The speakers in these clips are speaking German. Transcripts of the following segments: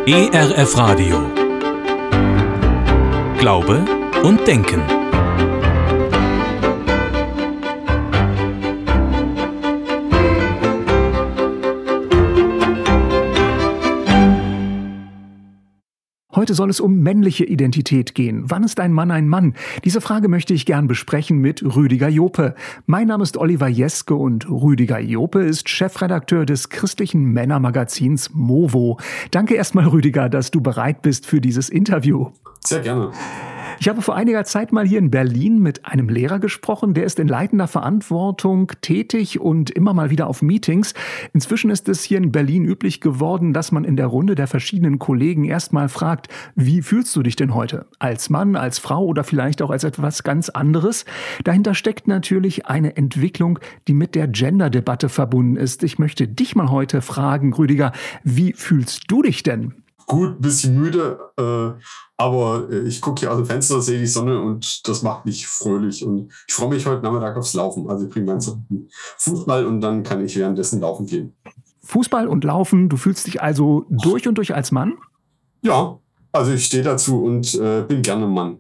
ERF Radio. Glaube und Denken. Heute soll es um männliche Identität gehen. Wann ist ein Mann ein Mann? Diese Frage möchte ich gern besprechen mit Rüdiger Jope. Mein Name ist Oliver Jeske und Rüdiger Jope ist Chefredakteur des christlichen Männermagazins Movo. Danke erstmal, Rüdiger, dass du bereit bist für dieses Interview. Sehr gerne. Ich habe vor einiger Zeit mal hier in Berlin mit einem Lehrer gesprochen, der ist in leitender Verantwortung tätig und immer mal wieder auf Meetings. Inzwischen ist es hier in Berlin üblich geworden, dass man in der Runde der verschiedenen Kollegen erstmal fragt, wie fühlst du dich denn heute? Als Mann, als Frau oder vielleicht auch als etwas ganz anderes? Dahinter steckt natürlich eine Entwicklung, die mit der Gender-Debatte verbunden ist. Ich möchte dich mal heute fragen, Rüdiger, wie fühlst du dich denn? Gut, ein bisschen müde, aber ich gucke hier aus dem Fenster, sehe die Sonne und das macht mich fröhlich. Und ich freue mich heute Nachmittag aufs Laufen. Also ich bringe meinen Fußball und dann kann ich währenddessen laufen gehen. Fußball und Laufen, du fühlst dich also durch und durch als Mann? Ja, also ich stehe dazu und bin gerne Mann.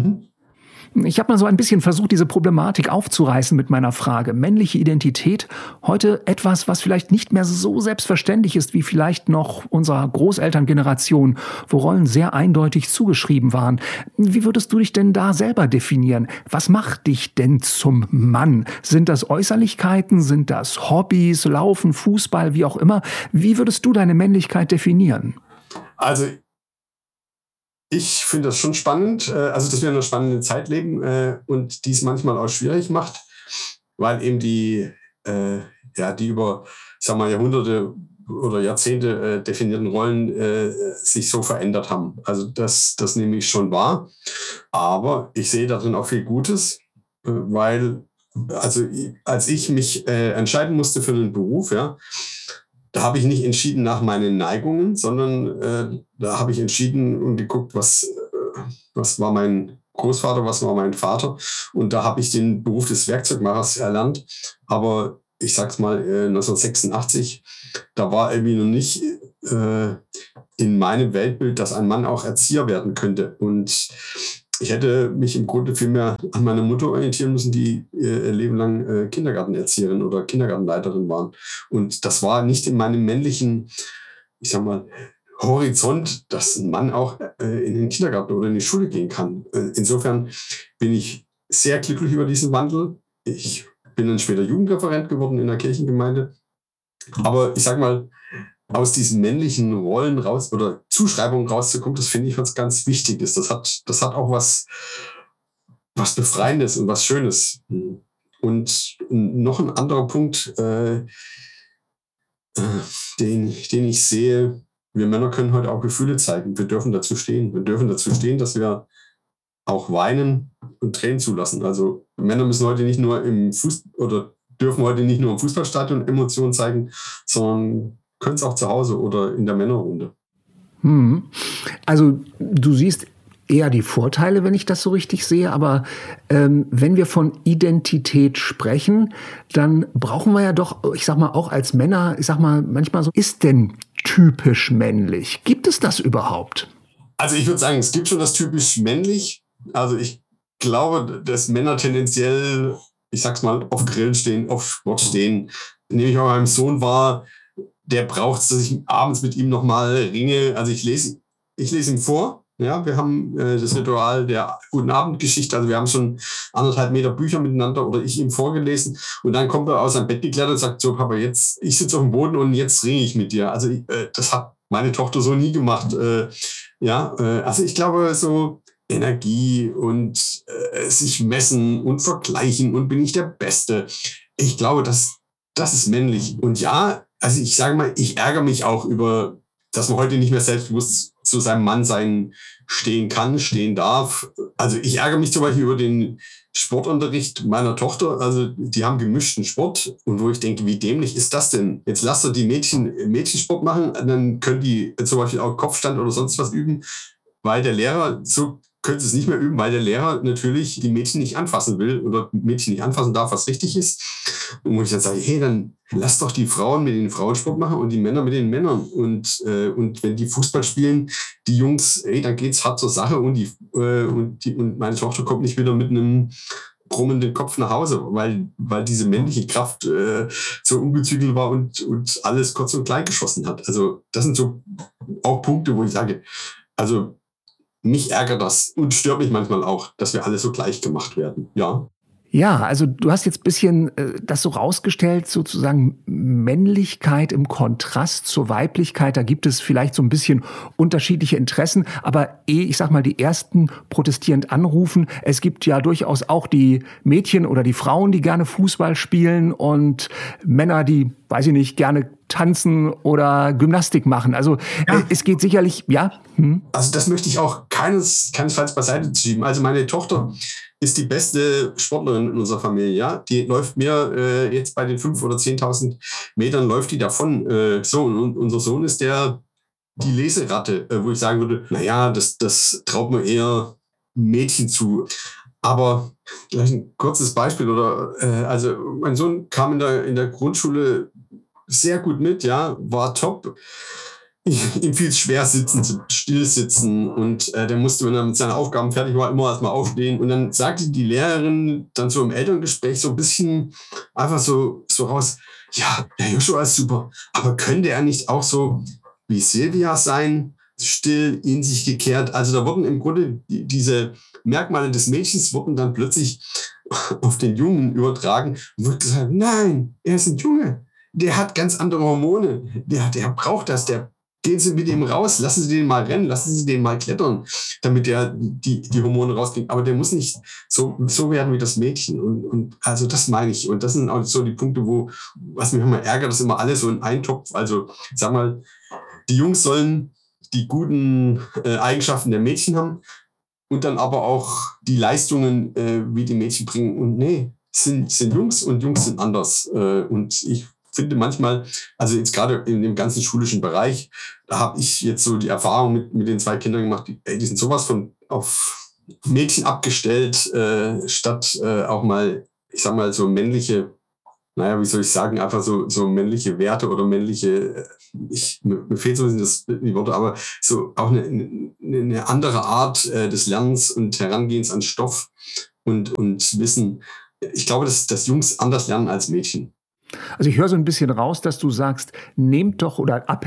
Ich habe mal so ein bisschen versucht, diese Problematik aufzureißen mit meiner Frage. Männliche Identität, heute etwas, was vielleicht nicht mehr so selbstverständlich ist wie vielleicht noch unserer Großelterngeneration, wo Rollen sehr eindeutig zugeschrieben waren. Wie würdest du dich denn da selber definieren? Was macht dich denn zum Mann? Sind das Äußerlichkeiten? Sind das Hobbys, Laufen, Fußball, wie auch immer? Wie würdest du deine Männlichkeit definieren? Also ich finde das schon spannend, also dass wir in einer spannenden Zeit leben und die es manchmal auch schwierig macht, weil eben die über, ich sag mal, Jahrhunderte oder Jahrzehnte definierten Rollen sich so verändert haben. Also das nehme ich schon wahr, aber ich sehe darin auch viel Gutes, weil also als ich mich entscheiden musste für den Beruf, ja, da habe ich nicht entschieden nach meinen Neigungen, sondern da habe ich entschieden und geguckt, was war mein Großvater, was war mein Vater. Und da habe ich den Beruf des Werkzeugmachers erlernt. Aber ich sag's mal, 1986, da war irgendwie noch nicht in meinem Weltbild, dass ein Mann auch Erzieher werden könnte. Und ich hätte mich im Grunde viel mehr an meiner Mutter orientieren müssen, die ihr Leben lang Kindergartenerzieherin oder Kindergartenleiterin waren. Und das war nicht in meinem männlichen, ich sag mal, Horizont, dass ein Mann auch in den Kindergarten oder in die Schule gehen kann. Insofern bin ich sehr glücklich über diesen Wandel. Ich bin dann später Jugendreferent geworden in der Kirchengemeinde. Aber ich sag mal, aus diesen männlichen Rollen raus oder Zuschreibungen rauszukommen, das finde ich was ganz Wichtiges. Das hat auch was Befreiendes und was Schönes. Und noch ein anderer Punkt, den ich sehe, wir Männer können heute auch Gefühle zeigen. Wir dürfen dazu stehen. Wir dürfen dazu stehen, dass wir auch weinen und Tränen zulassen. Also Männer müssen heute nicht nur dürfen heute nicht nur im Fußballstadion Emotionen zeigen, sondern können es auch zu Hause oder in der Männerrunde. Also du siehst eher die Vorteile, wenn ich das so richtig sehe, aber wenn wir von Identität sprechen, dann brauchen wir ja doch, ich sag mal, auch als Männer, ich sag mal, manchmal so, ist denn typisch männlich? Gibt es das überhaupt? Also ich würde sagen, es gibt schon das typisch männlich. Also ich glaube, dass Männer tendenziell, ich sag's mal, auf Grillen stehen, auf Sport stehen. Nehme ich auch meinem Sohn wahr, der braucht es, dass ich abends mit ihm nochmal ringe. Also ich lese ihm vor. Ja, wir haben das Ritual der Guten Abend-Geschichte. Also wir haben schon 1,5 Meter Bücher miteinander oder ich ihm vorgelesen. Und dann kommt er aus seinem Bett geklettert und sagt, so Papa, jetzt, ich sitze auf dem Boden und jetzt ringe ich mit dir. Also das hat meine Tochter so nie gemacht. Also ich glaube, so Energie und sich messen und vergleichen und bin ich der Beste. Ich glaube, das ist männlich. Und ja, also ich sage mal, ich ärgere mich auch über, dass man heute nicht mehr selbstbewusst zu seinem Mannsein stehen kann, stehen darf. Also ich ärgere mich zum Beispiel über den Sportunterricht meiner Tochter. Also die haben gemischten Sport und wo ich denke, wie dämlich ist das denn? Jetzt lasst ihr die Mädchensport machen, dann können die zum Beispiel auch Kopfstand oder sonst was üben, weil der Lehrer so können sie es nicht mehr üben, weil der Lehrer natürlich die Mädchen nicht anfassen will oder Mädchen nicht anfassen darf, was richtig ist. Und wo ich dann sage, hey, dann lass doch die Frauen mit den Frauensport machen und die Männer mit den Männern. Und wenn die Fußball spielen, die Jungs, hey, dann geht's hart zur Sache und meine Tochter kommt nicht wieder mit einem brummenden Kopf nach Hause, weil diese männliche Kraft so ungezügelt war und alles kurz und klein geschossen hat. Also das sind so auch Punkte, wo ich sage, also mich ärgert das und stört mich manchmal auch, dass wir alle so gleich gemacht werden. Ja. Ja, also du hast jetzt ein bisschen das so rausgestellt, sozusagen Männlichkeit im Kontrast zur Weiblichkeit. Da gibt es vielleicht so ein bisschen unterschiedliche Interessen. Aber ich sag mal, die ersten protestierend anrufen. Es gibt ja durchaus auch die Mädchen oder die Frauen, die gerne Fußball spielen und Männer, die, weiß ich nicht, gerne tanzen oder Gymnastik machen. Also es geht sicherlich, ja. Also das möchte ich auch keinesfalls beiseite schieben. Also meine Tochter ist die beste Sportlerin in unserer Familie. Ja? Die läuft mir jetzt bei den 5.000 oder 10.000 Metern läuft die davon. Und unser Sohn ist die Leseratte, wo ich sagen würde, naja, das traut mir eher Mädchen zu. Aber gleich ein kurzes Beispiel. Also mein Sohn kam in der Grundschule sehr gut mit, ja, war top. Ihm fiel es schwer, still sitzen und der musste, wenn er mit seinen Aufgaben fertig war, immer erstmal aufstehen. Und dann sagte die Lehrerin dann so im Elterngespräch so ein bisschen einfach so raus, ja, der Joshua ist super, aber könnte er nicht auch so wie Silvia sein, still, in sich gekehrt? Also da wurden im Grunde diese Merkmale des Mädchens wurden dann plötzlich auf den Jungen übertragen und wird gesagt, nein, er ist ein Junge, der hat ganz andere Hormone, der braucht das, gehen Sie mit ihm raus, lassen Sie den mal rennen, lassen Sie den mal klettern, damit der die Hormone rauskriegt. Aber der muss nicht so werden wie das Mädchen. Und also das meine ich. Und das sind auch so die Punkte, was mich immer ärgert, dass immer alle so in einen Topf. Also sag mal, die Jungs sollen die guten Eigenschaften der Mädchen haben und dann aber auch die Leistungen, wie die Mädchen bringen. Und nee, sind Jungs und Jungs sind anders. Und ich finde manchmal, also jetzt gerade in dem ganzen schulischen Bereich, da habe ich jetzt so die Erfahrung mit den 2 Kindern gemacht, die sind sowas von auf Mädchen abgestellt, statt auch mal, ich sag mal, so männliche, naja, wie soll ich sagen, einfach so männliche Werte oder männliche, mir fehlt so ein bisschen die Worte, aber so auch eine andere Art des Lernens und Herangehens an Stoff und Wissen. Ich glaube, dass Jungs anders lernen als Mädchen. Also ich höre so ein bisschen raus, dass du sagst, nehmt doch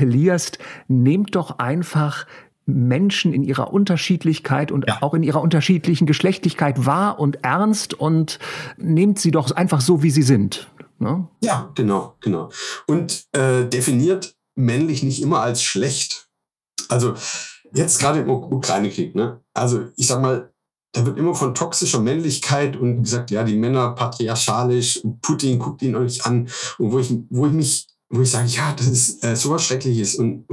einfach Menschen in ihrer Unterschiedlichkeit und auch in ihrer unterschiedlichen Geschlechtlichkeit wahr und ernst und nehmt sie doch einfach so, wie sie sind. Ne? Ja, genau. Und definiert männlich nicht immer als schlecht. Also jetzt gerade im Ukraine-Krieg, ne? Also ich sag mal, da wird immer von toxischer Männlichkeit und gesagt, ja, die Männer patriarchalisch, Putin guckt ihn euch an. Und wo ich sage, ja, das ist sowas Schreckliches und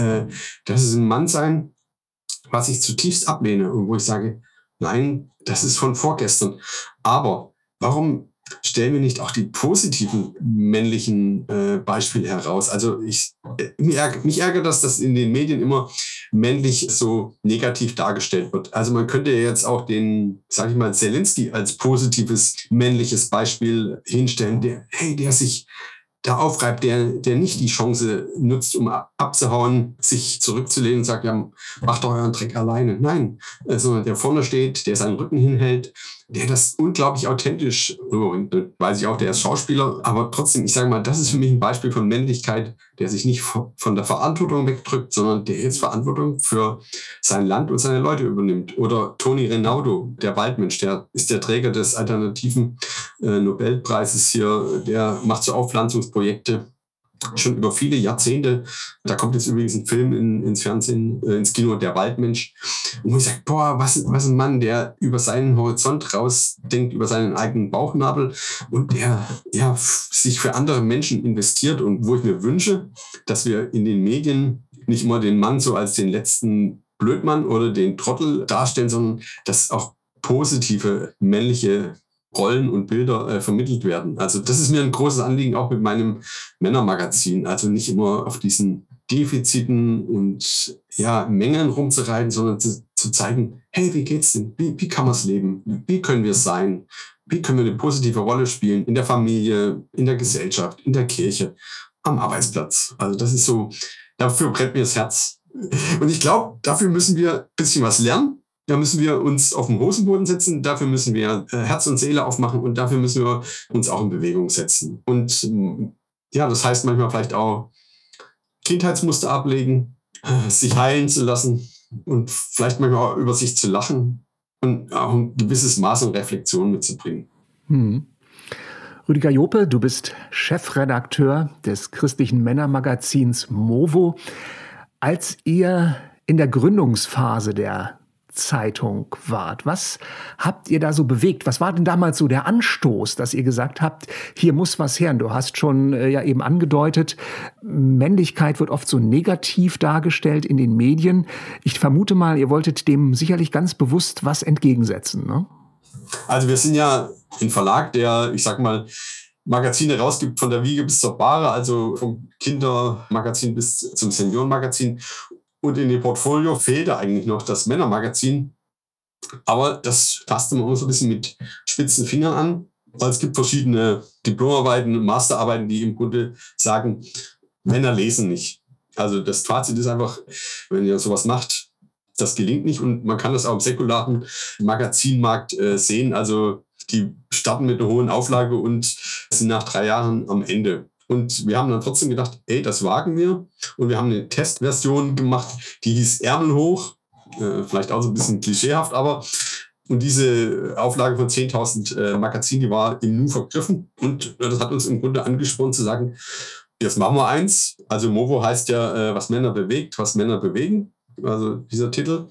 das ist ein Mannsein, was ich zutiefst ablehne und wo ich sage, nein, das ist von vorgestern. Aber warum stellen wir nicht auch die positiven männlichen Beispiele heraus? Also mich ärgert das in den Medien immer männlich so negativ dargestellt wird. Also man könnte jetzt auch den, sag ich mal, Zelensky als positives männliches Beispiel hinstellen, der sich da aufreibt, der nicht die Chance nutzt, um abzuhauen, sich zurückzulehnen und sagt, ja, macht doch euren Dreck alleine. Nein, sondern der vorne steht, der seinen Rücken hinhält, der das unglaublich authentisch rüberbringt. Weiß ich auch, der ist Schauspieler, aber trotzdem, ich sage mal, das ist für mich ein Beispiel von Männlichkeit, der sich nicht von der Verantwortung wegdrückt, sondern der jetzt Verantwortung für sein Land und seine Leute übernimmt. Oder Toni Reinaudo, der Waldmensch, der ist der Träger des alternativen Nobelpreises hier, der macht so Aufpflanzungsprojekte schon über viele Jahrzehnte. Da kommt jetzt übrigens ein Film ins Fernsehen, ins Kino, Der Waldmensch. Und ich sage, boah, was ein Mann, der über seinen Horizont rausdenkt, über seinen eigenen Bauchnabel und der ja sich für andere Menschen investiert. Und wo ich mir wünsche, dass wir in den Medien nicht immer den Mann so als den letzten Blödmann oder den Trottel darstellen, sondern dass auch positive männliche Rollen und Bilder vermittelt werden. Also das ist mir ein großes Anliegen, auch mit meinem Männermagazin. Also nicht immer auf diesen Defiziten und Mängeln rumzureiten, sondern zu zu zeigen, hey, wie geht's denn? Wie kann man es leben? Wie können wir es sein? Wie können wir eine positive Rolle spielen in der Familie, in der Gesellschaft, in der Kirche, am Arbeitsplatz? Also das ist so, dafür brennt mir das Herz. Und ich glaube, dafür müssen wir ein bisschen was lernen. Da müssen wir uns auf den Hosenboden setzen, dafür müssen wir Herz und Seele aufmachen und dafür müssen wir uns auch in Bewegung setzen. Und ja, das heißt manchmal vielleicht auch Kindheitsmuster ablegen, sich heilen zu lassen und vielleicht manchmal auch über sich zu lachen und auch ein gewisses Maß an Reflexion mitzubringen. Rüdiger Jope, du bist Chefredakteur des christlichen Männermagazins Movo. Als ihr in der Gründungsphase der Zeitung wart, was habt ihr da so bewegt? Was war denn damals so der Anstoß, dass ihr gesagt habt, hier muss was her? Und du hast schon ja eben angedeutet, Männlichkeit wird oft so negativ dargestellt in den Medien. Ich vermute mal, ihr wolltet dem sicherlich ganz bewusst was entgegensetzen, ne? Also wir sind ja ein Verlag, der, ich sag mal, Magazine rausgibt von der Wiege bis zur Bahre, also vom Kindermagazin bis zum Seniorenmagazin. Und in dem Portfolio fehlte eigentlich noch das Männermagazin. Aber das tastet man immer so ein bisschen mit spitzen Fingern an. Weil es gibt verschiedene Diplomarbeiten und Masterarbeiten, die im Grunde sagen, Männer lesen nicht. Also das Fazit ist einfach, wenn ihr sowas macht, das gelingt nicht. Und man kann das auch im säkularen Magazinmarkt sehen. Also die starten mit einer hohen Auflage und sind nach 3 Jahren am Ende. Und wir haben dann trotzdem gedacht, ey, das wagen wir. Und wir haben eine Testversion gemacht, die hieß Ärmel hoch. Vielleicht auch so ein bisschen klischeehaft, aber und diese Auflage von 10.000 Magazinen, die war im Nu vergriffen. Und das hat uns im Grunde angespornt zu sagen, jetzt machen wir eins. Also Movo heißt ja, was Männer bewegt, was Männer bewegen. Also dieser Titel.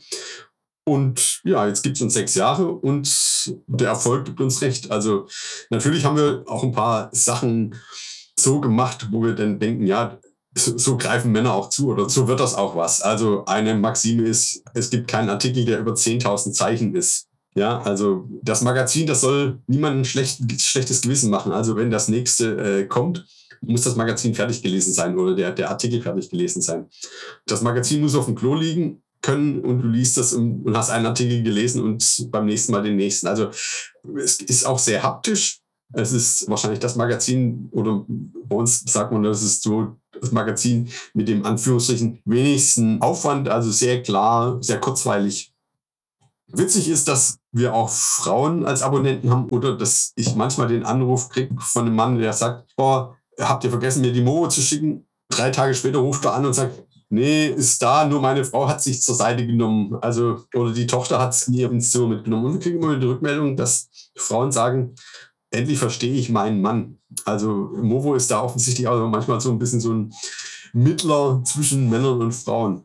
Und ja, jetzt gibt es uns 6 Jahre und der Erfolg gibt uns recht. Also natürlich haben wir auch ein paar Sachen so gemacht, wo wir dann denken, ja, so greifen Männer auch zu oder so wird das auch was. Also eine Maxime ist, es gibt keinen Artikel, der über 10.000 Zeichen ist. Ja, also das Magazin, das soll niemandem schlechtes Gewissen machen. Also wenn das nächste kommt, muss das Magazin fertig gelesen sein oder der Artikel fertig gelesen sein. Das Magazin muss auf dem Klo liegen können und du liest das und hast einen Artikel gelesen und beim nächsten Mal den nächsten. Also es ist auch sehr haptisch. Es ist wahrscheinlich das Magazin, oder bei uns sagt man, das ist so das Magazin mit dem Anführungsstrichen wenigsten Aufwand, also sehr klar, sehr kurzweilig. Witzig ist, dass wir auch Frauen als Abonnenten haben oder dass ich manchmal den Anruf kriege von einem Mann, der sagt, boah, habt ihr vergessen, mir die Movo zu schicken? 3 Tage später ruft er an und sagt, nee, ist da, nur meine Frau hat sich zur Seite genommen. Also, oder die Tochter hat es mir ins Zimmer mitgenommen. Und wir kriegen immer die Rückmeldung, dass Frauen sagen, endlich verstehe ich meinen Mann. Also Movo ist da offensichtlich auch manchmal so ein bisschen so ein Mittler zwischen Männern und Frauen.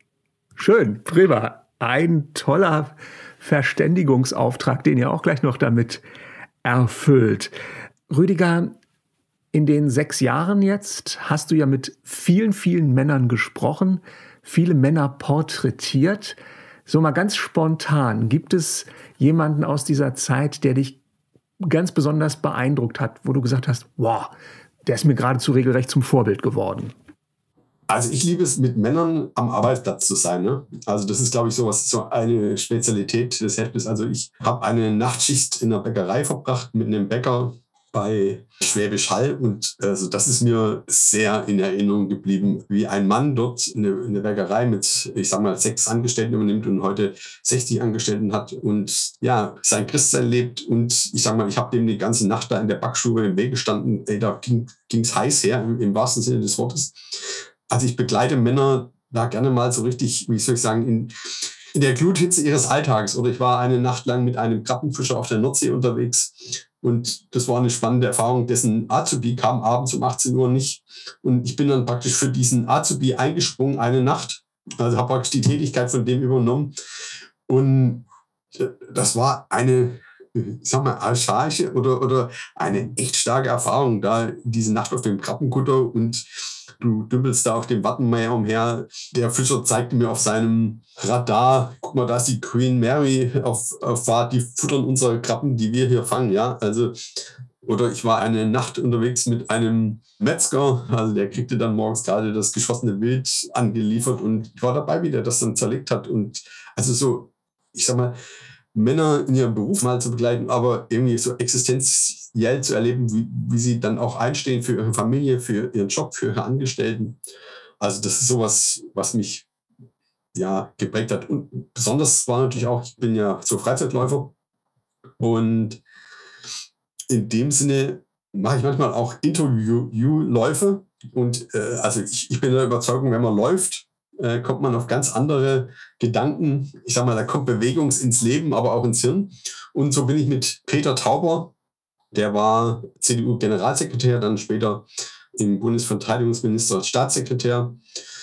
Schön, prima. Ein toller Verständigungsauftrag, den ihr auch gleich noch damit erfüllt. Rüdiger, in den 6 Jahren jetzt hast du ja mit vielen, vielen Männern gesprochen, viele Männer porträtiert. So mal ganz spontan, gibt es jemanden aus dieser Zeit, der dich ganz besonders beeindruckt hat, wo du gesagt hast, wow, der ist mir geradezu regelrecht zum Vorbild geworden? Also ich liebe es, mit Männern am Arbeitsplatz zu sein. Ne? Also das ist, glaube ich, so eine Spezialität des Heftes. Also ich habe eine Nachtschicht in der Bäckerei verbracht mit einem Bäcker bei Schwäbisch Hall und also das ist mir sehr in Erinnerung geblieben, wie ein Mann dort eine Bäckerei mit, ich sag mal, 6 Angestellten übernimmt und heute 60 Angestellten hat und ja, sein Christsein lebt und ich sag mal, ich habe dem die ganze Nacht da in der Backstube im Weg gestanden, da ging's heiß her, im wahrsten Sinne des Wortes. Also ich begleite Männer da gerne mal so richtig, wie soll ich sagen, in der Gluthitze ihres Alltags. Oder ich war eine Nacht lang mit einem Krabbenfischer auf der Nordsee unterwegs. Und das war eine spannende Erfahrung. Dessen Azubi kam abends um 18 Uhr nicht. Und ich bin dann praktisch für diesen Azubi eingesprungen, eine Nacht. Also habe praktisch die Tätigkeit von dem übernommen. Und das war eine, ich sag mal, archaische oder eine echt starke Erfahrung, da diese Nacht auf dem Krabbenkutter und du dümpelst da auf dem Wattenmeer umher. Der Fischer zeigte mir auf seinem Radar, guck mal, da ist die Queen Mary auf Fahrt, die futtern unsere Krabben, die wir hier fangen, ja. Also, oder ich war eine Nacht unterwegs mit einem Metzger, also der kriegte dann morgens gerade das geschossene Wild angeliefert und ich war dabei, wie der das dann zerlegt hat. Und also so ich sag mal, Männer in ihrem Beruf mal zu begleiten, aber irgendwie so existenziell zu erleben, wie sie dann auch einstehen für ihre Familie, für ihren Job, für ihre Angestellten. Also das ist sowas, was mich ja geprägt hat. Und besonders war natürlich auch, ich bin ja so Freizeitläufer und in dem Sinne mache ich manchmal auch Interviewläufe. Und also ich bin der Überzeugung, wenn man läuft, kommt man auf ganz andere Gedanken. Ich sag mal, da kommt Bewegung ins Leben, aber auch ins Hirn. Und so bin ich mit Peter Tauber, der war CDU-Generalsekretär, dann später im Bundesverteidigungsminister Staatssekretär.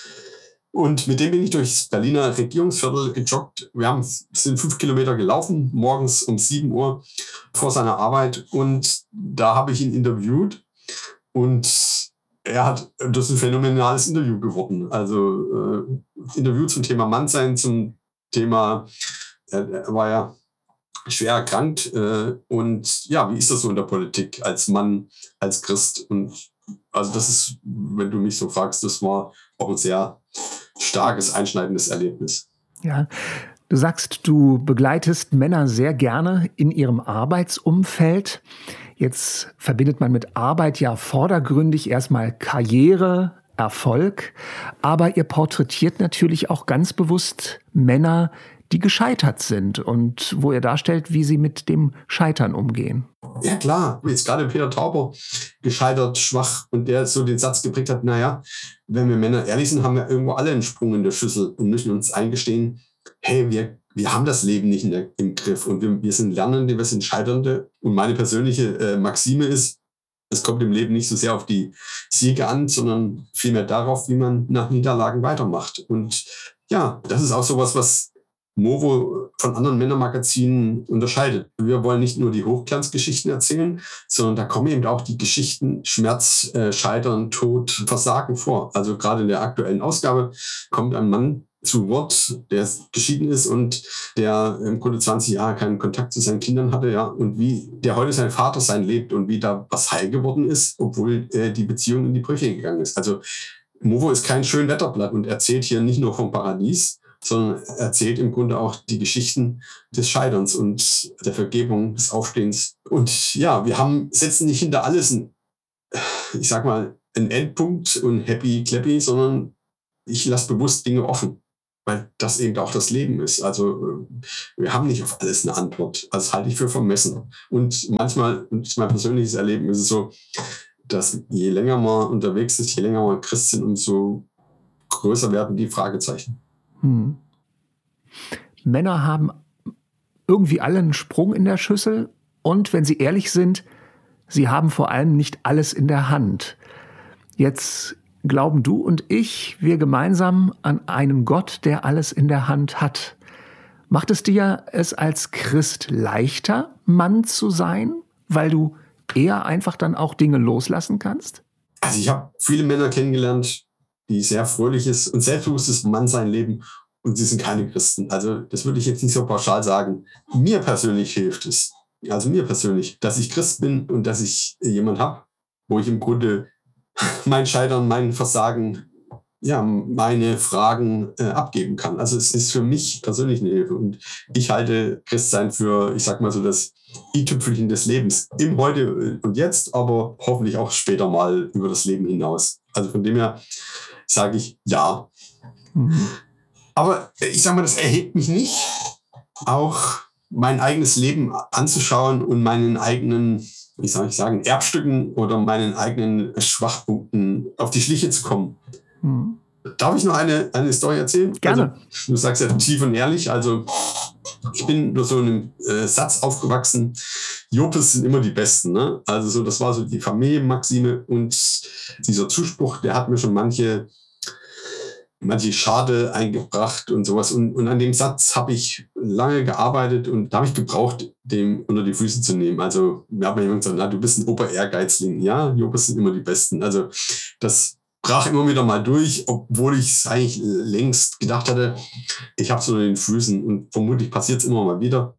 Und mit dem bin ich durchs Berliner Regierungsviertel gejoggt. Sind 5 Kilometer gelaufen, morgens um 7 Uhr vor seiner Arbeit. Und da habe ich ihn interviewt. Und das ist ein phänomenales Interview geworden. Also Interview zum Thema Mannsein, zum Thema, er war ja schwer erkrankt. Und ja, wie ist das so in der Politik als Mann, als Christ? Und also das ist, wenn du mich so fragst, das war auch ein sehr starkes, einschneidendes Erlebnis. Ja, du sagst, du begleitest Männer sehr gerne in ihrem Arbeitsumfeld. Jetzt verbindet man mit Arbeit ja vordergründig erstmal Karriere, Erfolg. Aber ihr porträtiert natürlich auch ganz bewusst Männer, die gescheitert sind und wo ihr darstellt, wie sie mit dem Scheitern umgehen. Ja klar, jetzt gerade Peter Tauber gescheitert, schwach und der so den Satz geprägt hat, naja, wenn wir Männer ehrlich sind, haben wir irgendwo alle einen Sprung in der Schüssel und müssen uns eingestehen, hey, wir haben das Leben nicht im Griff und wir sind Lernende, wir sind Scheiternde. Und meine persönliche Maxime ist, es kommt im Leben nicht so sehr auf die Siege an, sondern vielmehr darauf, wie man nach Niederlagen weitermacht. Und ja, das ist auch sowas, was Movo von anderen Männermagazinen unterscheidet. Wir wollen nicht nur die Hochglanzgeschichten erzählen, sondern da kommen eben auch die Geschichten Schmerz, Scheitern, Tod, Versagen vor. Also gerade in der aktuellen Ausgabe kommt ein Mann zu Wort, der geschieden ist und der im Grunde 20 Jahre keinen Kontakt zu seinen Kindern hatte, ja, und wie der heute sein Vatersein lebt und wie da was heil geworden ist, obwohl die Beziehung in die Brüche gegangen ist. Also Movo ist kein Schönwetterblatt und erzählt hier nicht nur vom Paradies, sondern erzählt im Grunde auch die Geschichten des Scheiterns und der Vergebung, des Aufstehens. Und ja, setzen nicht hinter alles einen Endpunkt und happy clappy, sondern ich lasse bewusst Dinge offen, weil das eben auch das Leben ist. Also wir haben nicht auf alles eine Antwort. Also das halte ich für vermessen. Und manchmal, und mein persönliches Erleben ist es so, dass je länger man unterwegs ist, je länger man Christ sind, umso größer werden die Fragezeichen. Männer haben irgendwie alle einen Sprung in der Schüssel und wenn sie ehrlich sind, sie haben vor allem nicht alles in der Hand. Jetzt glauben du und ich, wir gemeinsam an einen Gott, der alles in der Hand hat. Macht es dir es als Christ leichter, Mann zu sein, weil du eher einfach dann auch Dinge loslassen kannst? Also ich habe viele Männer kennengelernt, die sehr fröhliches und selbstbewusstes Mannsein leben und sie sind keine Christen. Also das würde ich jetzt nicht so pauschal sagen. Mir persönlich hilft es, also mir persönlich, dass ich Christ bin und dass ich jemanden habe, wo ich im Grunde mein Scheitern, mein Versagen, ja, meine Fragen abgeben kann. Also es ist für mich persönlich eine Hilfe und ich halte Christsein für, ich sag mal so, das i-Tüpfelchen des Lebens. Im Heute und Jetzt, aber hoffentlich auch später mal über das Leben hinaus. Also von dem her sage ich ja. Aber ich sag mal, das erhebt mich nicht, auch mein eigenes Leben anzuschauen und meinen eigenen, wie soll ich sagen, Erbstücken oder meinen eigenen Schwachpunkten auf die Schliche zu kommen. Darf ich noch eine Story erzählen? Gerne. Also, du sagst ja tief und ehrlich, also ich bin nur so einem Satz aufgewachsen, Jopes sind immer die Besten. Ne? Also so, das war so die Familienmaxime und dieser Zuspruch, der hat mir schon manche Schade eingebracht und sowas. Und an dem Satz habe ich lange gearbeitet und da habe ich gebraucht, dem unter die Füße zu nehmen. Also mir hat mir jemand gesagt, na, du bist ein Ober-Ehrgeizling. Ja, Jopes sind immer die Besten. Also das brach immer wieder mal durch, obwohl ich es eigentlich längst gedacht hatte, ich habe es unter den Füßen und vermutlich passiert es immer mal wieder.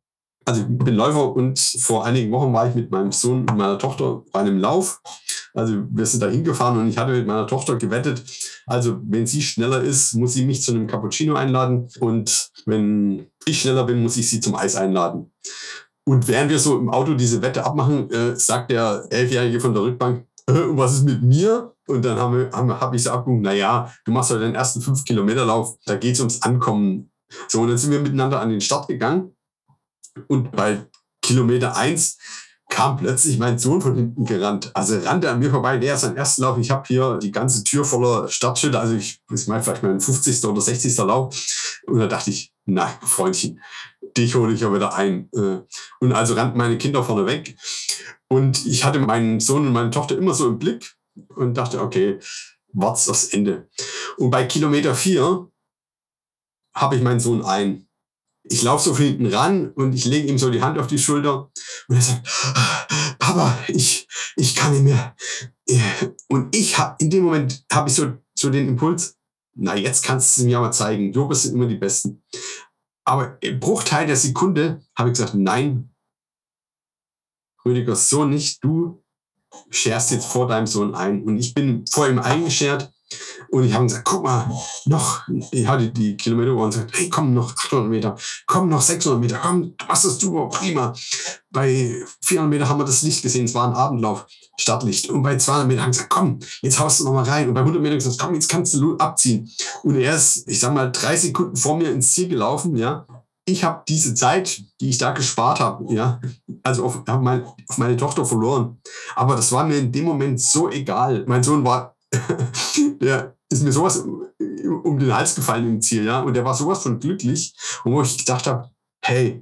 Also ich bin Läufer und vor einigen Wochen war ich mit meinem Sohn und meiner Tochter bei einem Lauf. Also wir sind da hingefahren und ich hatte mit meiner Tochter gewettet, also wenn sie schneller ist, muss sie mich zu einem Cappuccino einladen und wenn ich schneller bin, muss ich sie zum Eis einladen. Und während wir so im Auto diese Wette abmachen, sagt der 11-Jährige von der Rückbank, und was ist mit mir? Und dann hab ich so abgeguckt, naja, du machst heute den ersten 5-Kilometer-Lauf, da geht es ums Ankommen. So, und dann sind wir miteinander an den Start gegangen und bei Kilometer 1 kam plötzlich mein Sohn von hinten gerannt. Also rannte an mir vorbei, der ist sein erster Lauf. Ich habe hier die ganze Tür voller Startschilder. Also ich meine vielleicht mein 50. oder 60. Lauf. Und da dachte ich, nein, Freundchen, dich hole ich ja wieder ein. Und also rannten meine Kinder vorne weg. Und ich hatte meinen Sohn und meine Tochter immer so im Blick und dachte, okay, wart's aufs Ende. Und bei Kilometer 4 habe ich meinen Sohn ein. Ich laufe so von hinten ran und ich lege ihm so die Hand auf die Schulter und er sagt, Papa, ich kann nicht mehr. Und in dem Moment habe ich so den Impuls, na jetzt kannst du es mir mal zeigen, Jobs sind immer die Besten. Aber im Bruchteil der Sekunde habe ich gesagt, nein, Rüdiger, so nicht, du scherst jetzt vor deinem Sohn ein. Und ich bin vor ihm eingeschert. Und ich habe gesagt, guck mal, ich hatte die Kilometeruhr und gesagt, hey, komm, noch 800 Meter, komm, noch 600 Meter, komm, du machst das super, prima. Bei 400 Meter haben wir das Licht gesehen, es war ein Abendlauf, Startlicht. Und bei 200 Meter haben wir gesagt, komm, jetzt haust du noch mal rein. Und bei 100 Meter gesagt, komm, jetzt kannst du abziehen. Und er ist, ich sag mal, 3 Sekunden vor mir ins Ziel gelaufen, ja. Ich habe diese Zeit, die ich da gespart habe, ja, also auf meine Tochter verloren. Aber das war mir in dem Moment so egal. Mein Sohn war der ist mir sowas um den Hals gefallen im Ziel, ja, und der war sowas von glücklich, und wo ich gedacht habe, hey,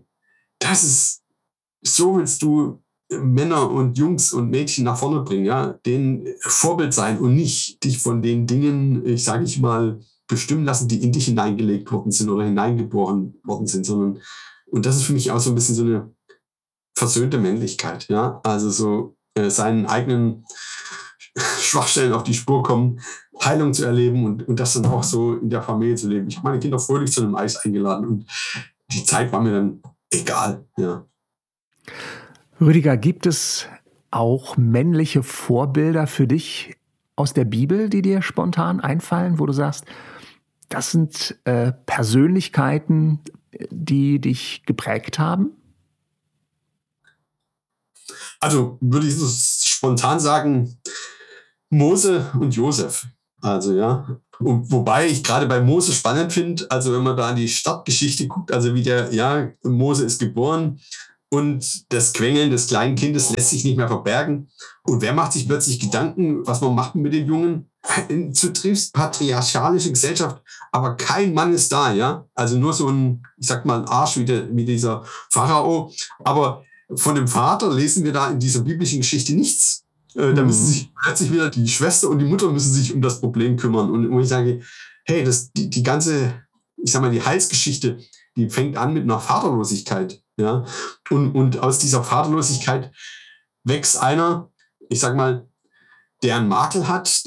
so willst du Männer und Jungs und Mädchen nach vorne bringen, ja, denen Vorbild sein und nicht dich von den Dingen, sage ich mal, bestimmen lassen, die in dich hineingelegt worden sind oder hineingeboren worden sind, sondern, und das ist für mich auch so ein bisschen so eine versöhnte Männlichkeit, ja, also so seinen eigenen Schwachstellen auf die Spur kommen, Heilung zu erleben und das dann auch so in der Familie zu leben. Ich habe meine Kinder fröhlich zu einem Eis eingeladen und die Zeit war mir dann egal. Ja. Rüdiger, gibt es auch männliche Vorbilder für dich aus der Bibel, die dir spontan einfallen, wo du sagst, das sind Persönlichkeiten, die dich geprägt haben? Also würde ich so spontan sagen, Mose und Josef. Also ja. Und wobei ich gerade bei Mose spannend finde, also wenn man da an die Startgeschichte guckt, also Mose ist geboren und das Quengeln des kleinen Kindes lässt sich nicht mehr verbergen. Und wer macht sich plötzlich Gedanken, was man macht mit dem Jungen? In zutiefst patriarchalische Gesellschaft, aber kein Mann ist da, ja. Also nur so ein, ich sag mal, ein Arsch wie dieser Pharao. Aber von dem Vater lesen wir da in dieser biblischen Geschichte nichts. Da müssen sich plötzlich wieder die Schwester und die Mutter müssen sich um das Problem kümmern. Und wo ich sage, hey, die ganze, ich sag mal, die Heilsgeschichte, die fängt an mit einer Vaterlosigkeit. Ja? Und aus dieser Vaterlosigkeit wächst einer, ich sag mal, der einen Makel hat,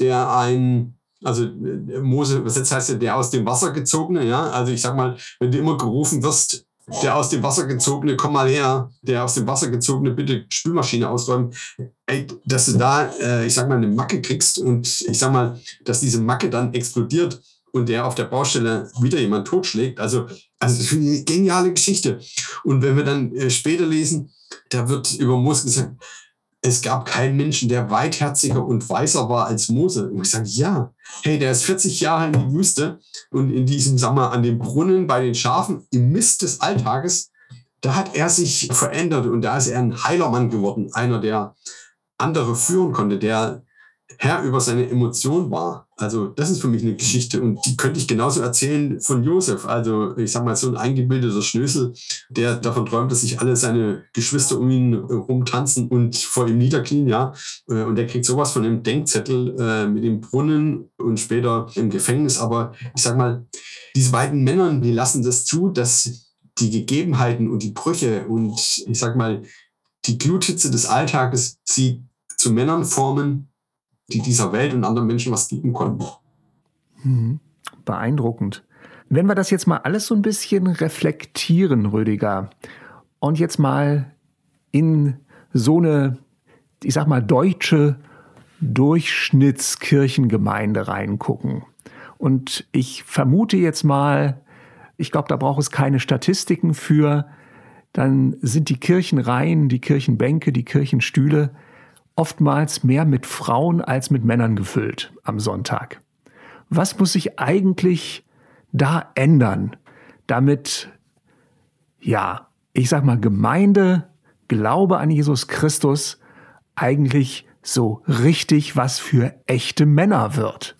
also Mose übersetzt heißt ja, der aus dem Wasser gezogene, ja. Also ich sag mal, wenn du immer gerufen wirst, der aus dem Wasser gezogene, komm mal her, der aus dem Wasser gezogene, bitte Spülmaschine ausräumen, ey, dass du da, ich sag mal, eine Macke kriegst und ich sag mal, dass diese Macke dann explodiert und der auf der Baustelle wieder jemand totschlägt. Also das ist eine geniale Geschichte. Und wenn wir dann später lesen, da wird über Mose gesagt, es gab keinen Menschen, der weitherziger und weiser war als Mose. Und ich sage, ja, hey, der ist 40 Jahre in die Wüste und in diesem, sag mal, an dem Brunnen bei den Schafen, im Mist des Alltages, da hat er sich verändert und da ist er ein Heilermann geworden. Einer, der andere führen konnte, der Herr über seine Emotionen war. Also das ist für mich eine Geschichte und die könnte ich genauso erzählen von Josef. Also ich sag mal, so ein eingebildeter Schnösel, der davon träumt, dass sich alle seine Geschwister um ihn rumtanzen und vor ihm niederknien, ja. Und der kriegt sowas von einem Denkzettel mit dem Brunnen und später im Gefängnis. Aber ich sag mal, diese beiden Männer, die lassen das zu, dass die Gegebenheiten und die Brüche und ich sag mal, die Gluthitze des Alltages sie zu Männern formen, die dieser Welt und anderen Menschen was geben konnten. Beeindruckend. Wenn wir das jetzt mal alles so ein bisschen reflektieren, Rüdiger, und jetzt mal in so eine, ich sag mal, deutsche Durchschnittskirchengemeinde reingucken. Und ich vermute jetzt mal, ich glaube, da braucht es keine Statistiken für, dann sind die Kirchenreihen, die Kirchenbänke, die Kirchenstühle oftmals mehr mit Frauen als mit Männern gefüllt am Sonntag. Was muss sich eigentlich da ändern, damit, ja, ich sag mal, Gemeinde, Glaube an Jesus Christus eigentlich so richtig was für echte Männer wird?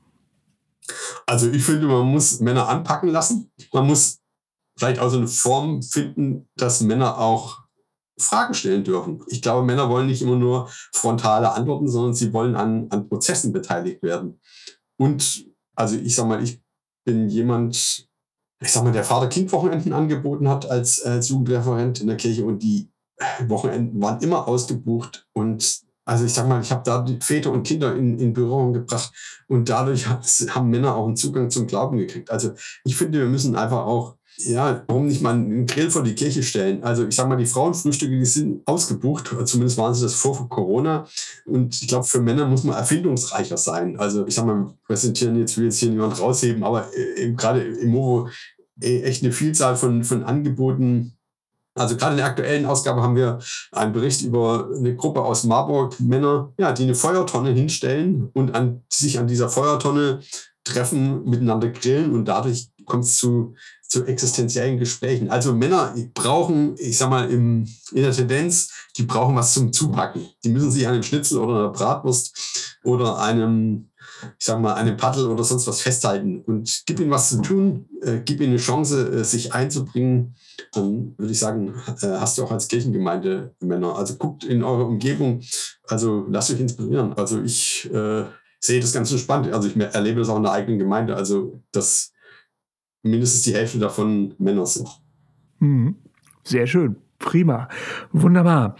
Also ich finde, man muss Männer anpacken lassen. Man muss vielleicht auch so eine Form finden, dass Männer auch Fragen stellen dürfen. Ich glaube, Männer wollen nicht immer nur frontale Antworten, sondern sie wollen an Prozessen beteiligt werden. Und also ich sag mal, ich bin jemand, ich sag mal, der Vater-Kind-Wochenenden angeboten hat als Jugendreferent in der Kirche, und die Wochenenden waren immer ausgebucht. Und also ich sag mal, ich habe da die Väter und Kinder in Berührung gebracht, und dadurch haben Männer auch einen Zugang zum Glauben gekriegt. Also ich finde, wir müssen einfach auch, ja, warum nicht mal einen Grill vor die Kirche stellen? Also ich sag mal, die Frauenfrühstücke, die sind ausgebucht, zumindest waren sie das vor Corona. Und ich glaube, für Männer muss man erfindungsreicher sein. Also ich sag mal, wir präsentieren jetzt, will jetzt hier niemand rausheben, aber gerade im Movo echt eine Vielzahl von Angeboten. Also gerade in der aktuellen Ausgabe haben wir einen Bericht über eine Gruppe aus Marburg, Männer, ja, die eine Feuertonne hinstellen und sich an dieser Feuertonne treffen, miteinander grillen, und dadurch kommt es zu existenziellen Gesprächen. Also Männer brauchen, ich sag mal, in der Tendenz, die brauchen was zum Zupacken. Die müssen sich an einem Schnitzel oder einer Bratwurst oder einem Paddel oder sonst was festhalten, und gib ihnen was zu tun, gib ihnen eine Chance, sich einzubringen. Dann würde ich sagen, hast du auch als Kirchengemeinde Männer. Also guckt in eure Umgebung, also lasst euch inspirieren. Also ich sehe das ganz spannend. Also ich erlebe das auch in der eigenen Gemeinde, also dass mindestens die Hälfte davon Männer sind. Sehr schön, prima, wunderbar.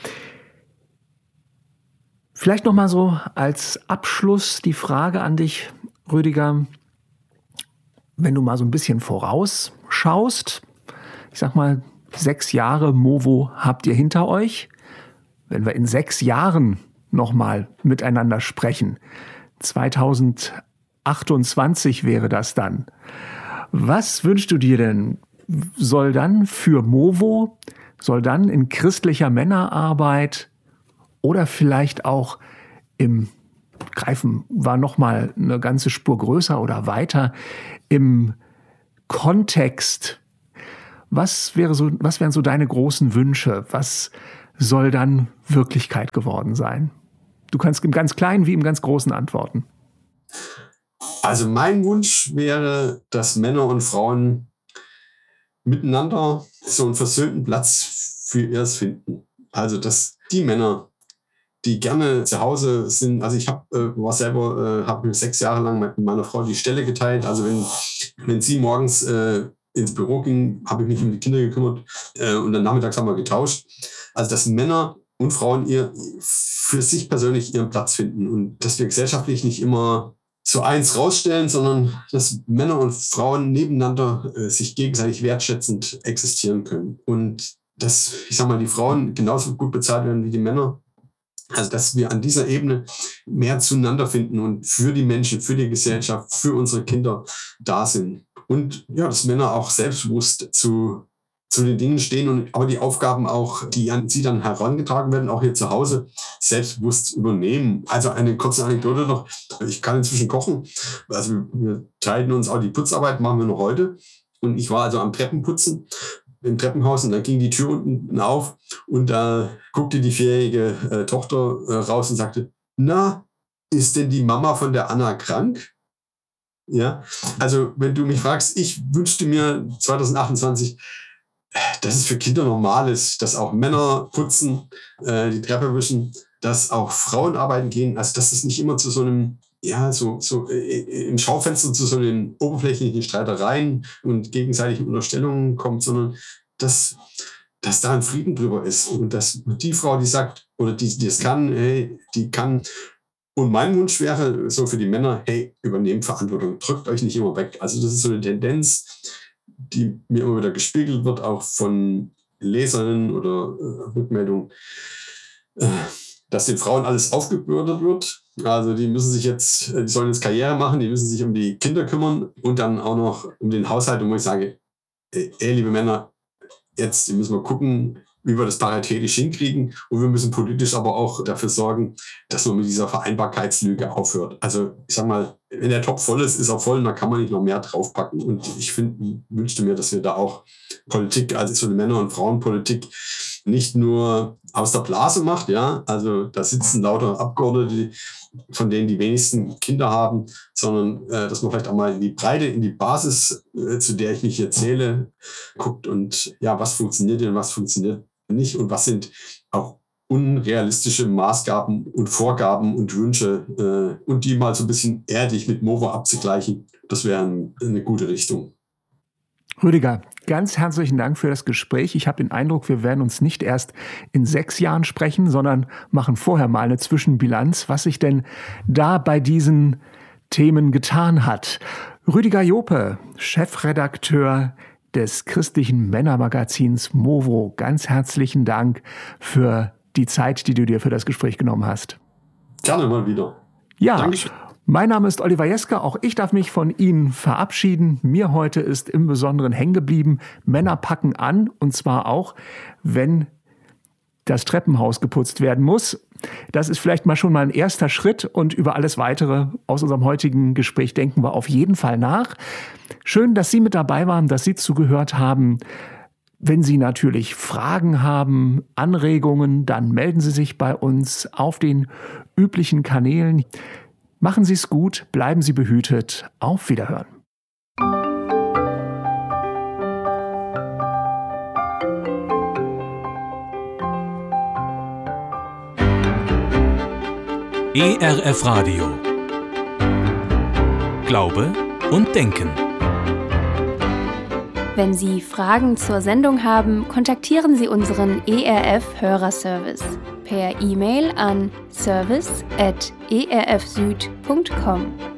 Vielleicht noch mal so als Abschluss die Frage an dich, Rüdiger, wenn du mal so ein bisschen vorausschaust, ich sag mal, 6 Jahre Movo habt ihr hinter euch. Wenn wir in 6 Jahren noch mal miteinander sprechen, 2028 wäre das dann. Was wünschst du dir denn? Soll dann für Movo, soll dann in christlicher Männerarbeit oder vielleicht auch im Greifen war noch mal eine ganze Spur größer oder weiter im Kontext, was wären so deine großen Wünsche? Was soll dann Wirklichkeit geworden sein? Du kannst im ganz Kleinen wie im ganz Großen antworten. Also mein Wunsch wäre, dass Männer und Frauen miteinander so einen versöhnten Platz für ihres finden. Also dass die Männer, die gerne zu Hause sind, also ich habe mir 6 Jahre lang mit meiner Frau die Stelle geteilt. Also wenn sie morgens ins Büro ging, habe ich mich um die Kinder gekümmert, und dann nachmittags haben wir getauscht. Also dass Männer und Frauen für sich persönlich ihren Platz finden, und dass wir gesellschaftlich nicht immer so eins rausstellen, sondern dass Männer und Frauen nebeneinander sich gegenseitig wertschätzend existieren können. Und dass, ich sag mal, die Frauen genauso gut bezahlt werden wie die Männer. Also dass wir an dieser Ebene mehr zueinander finden und für die Menschen, für die Gesellschaft, für unsere Kinder da sind. Und ja, dass Männer auch selbstbewusst zu den Dingen stehen, aber die Aufgaben auch, die an sie dann herangetragen werden, auch hier zu Hause, selbstbewusst übernehmen. Also eine kurze Anekdote noch. Ich kann inzwischen kochen. Also wir teilen uns auch die Putzarbeit, machen wir noch heute. Und ich war also am Treppenputzen im Treppenhaus, und da ging die Tür unten auf, und da guckte die 4-jährige Tochter raus und sagte, na, ist denn die Mama von der Anna krank? Ja, also wenn du mich fragst, ich wünschte mir 2028, dass es für Kinder normal ist, dass auch Männer putzen, die Treppe wischen, dass auch Frauen arbeiten gehen, also dass es nicht immer zu so einem, ja, so im Schaufenster zu so den oberflächlichen Streitereien und gegenseitigen Unterstellungen kommt, sondern dass da ein Frieden drüber ist, und dass die Frau, die sagt, oder die es kann, hey, die kann. Und mein Wunsch wäre so für die Männer, hey, übernehmt Verantwortung, drückt euch nicht immer weg. Also das ist so eine Tendenz, die mir immer wieder gespiegelt wird, auch von Leserinnen oder Rückmeldungen, dass den Frauen alles aufgebürdet wird. Also die sollen jetzt Karriere machen, die müssen sich um die Kinder kümmern und dann auch noch um den Haushalt, wo ich sage, liebe Männer, jetzt müssen wir gucken, wie wir das paritätisch hinkriegen. Und wir müssen politisch aber auch dafür sorgen, dass man mit dieser Vereinbarkeitslüge aufhört. Also ich sag mal, wenn der Topf voll ist, ist er voll und da kann man nicht noch mehr draufpacken. Und ich wünschte mir, dass wir da auch Politik, also so eine Männer- und Frauenpolitik, nicht nur aus der Blase macht, ja. Also da sitzen lauter Abgeordnete, von denen die wenigsten Kinder haben, sondern dass man vielleicht auch mal in die Breite, in die Basis, zu der ich mich hier zähle, guckt und ja, was funktioniert und was funktioniert nicht und was sind auch unrealistische Maßgaben und Vorgaben und Wünsche und die mal so ein bisschen erdig mit Movo abzugleichen, das wäre eine gute Richtung. Rüdiger, ganz herzlichen Dank für das Gespräch. Ich habe den Eindruck, wir werden uns nicht erst in 6 Jahren sprechen, sondern machen vorher mal eine Zwischenbilanz, was sich denn da bei diesen Themen getan hat. Rüdiger Jope, Chefredakteur des christlichen Männermagazins Movo, ganz herzlichen Dank für die Zeit, die du dir für das Gespräch genommen hast. Gerne mal wieder. Ja. Dankeschön. Mein Name ist Oliver Jeske, auch ich darf mich von Ihnen verabschieden. Mir heute ist im Besonderen hängen geblieben, Männer packen an, und zwar auch, wenn das Treppenhaus geputzt werden muss. Das ist vielleicht schon mal ein erster Schritt und über alles Weitere aus unserem heutigen Gespräch denken wir auf jeden Fall nach. Schön, dass Sie mit dabei waren, dass Sie zugehört haben. Wenn Sie natürlich Fragen haben, Anregungen, dann melden Sie sich bei uns auf den üblichen Kanälen. Machen Sie es gut, bleiben Sie behütet. Auf Wiederhören. ERF Radio. Glaube und Denken. Wenn Sie Fragen zur Sendung haben, kontaktieren Sie unseren ERF-Hörerservice per E-Mail an service@erfsüd.com.